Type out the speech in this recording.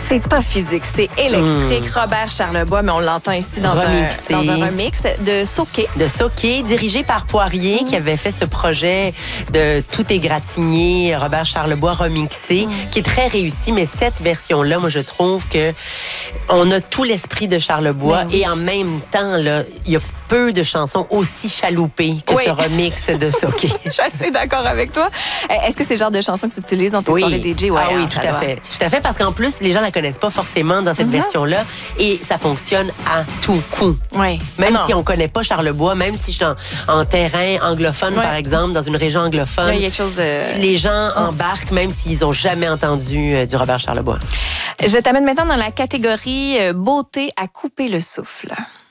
C'est pas physique, c'est électrique. Robert Charlebois, mais on l'entend ici dans un remix de Soké. De Soké, dirigé par Poirier, qui avait fait ce projet de Tout égratigné, Robert Charlebois remixé, qui est très réussi. Mais cette version-là, moi, je trouve que on a tout l'esprit de Charlebois et en même temps, là, il y a peu de chansons aussi chaloupées que ce remix de Soké. Je suis assez d'accord avec toi. Est-ce que c'est le genre de chanson que tu utilises dans tes soirées DJ? Ouais, oui, tout à fait. Tout à fait, parce qu'en plus, les gens la connaissent pas forcément dans cette version-là et ça fonctionne à tout coup. Oui. Même si on connaît pas Charlebois, même si je suis en terrain anglophone, par exemple, dans une région anglophone, il y a quelque chose de... les gens embarquent même s'ils ont jamais entendu du Robert Charlebois. Je t'amène maintenant dans la catégorie beauté à couper le souffle.